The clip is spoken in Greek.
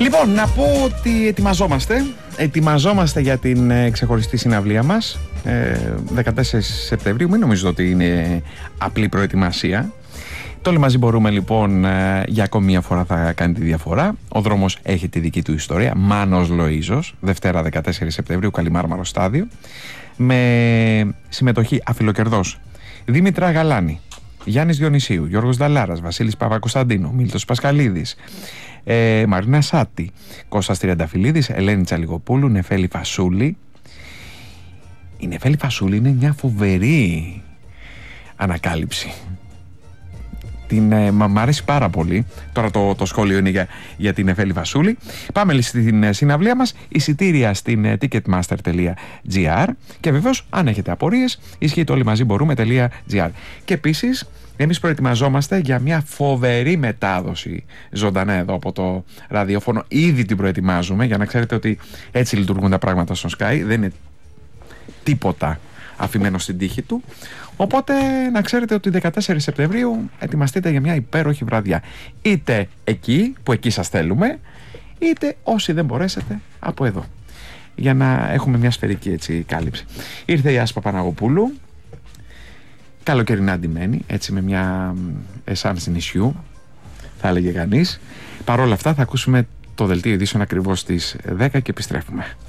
Λοιπόν, να πω ότι ετοιμαζόμαστε για την ξεχωριστή συναυλία μας 14 Σεπτεμβρίου. Μην νομίζω ότι είναι απλή προετοιμασία. Το Όλοι Μαζί Μπορούμε, λοιπόν, για ακόμη μια φορά θα κάνει τη διαφορά. Ο δρόμος έχει τη δική του ιστορία. Μάνος Λοΐζος, Δευτέρα 14 Σεπτεμβρίου, Καλιμάρμαρο Στάδιο, με συμμετοχή αφιλοκερδός Δήμητρα Γαλάνη, Γιάννης Διονυσίου, Γιώργος Δαλάρας, Βασίλης Παπακοσταντίνου, Μίλτος Πασχαλίδης, Μαρίνα Σάτη, Κώστας Τριανταφυλλίδης, Ελένη Τσαλιγοπούλου, Νεφέλη Φασούλη. Η Νεφέλη Φασούλη είναι μια φοβερή ανακάλυψη. Μ' αρέσει πάρα πολύ. Τώρα το σχόλιο είναι για την Νεφέλη Φασούλη. Πάμε στην συναυλία μας. Εισιτήρια στην ticketmaster.gr. Και βεβαίως, αν έχετε απορίες, ισχύει το όλοιμαζιμπορούμε.gr. Και επίσης, εμείς προετοιμαζόμαστε για μια φοβερή μετάδοση ζωντανά εδώ από το ραδιόφωνο. Ήδη την προετοιμάζουμε, για να ξέρετε ότι έτσι λειτουργούν τα πράγματα στο Sky. Δεν είναι τίποτα αφημένο στην τύχη του. Οπότε να ξέρετε ότι 14 Σεπτεμβρίου ετοιμαστείτε για μια υπέροχη βραδιά. Είτε εκεί που εκεί σας θέλουμε, είτε όσοι δεν μπορέσετε από εδώ, για να έχουμε μια σφαιρική έτσι κάλυψη. Ήρθε η Άσπα Παναγοπούλου, καλοκαιρινά ντυμένη, έτσι με μια εσάνση νησιού, θα έλεγε κανείς. Παρ' όλα αυτά θα ακούσουμε το δελτίο ειδήσεων ακριβώς στις 10 και επιστρέφουμε.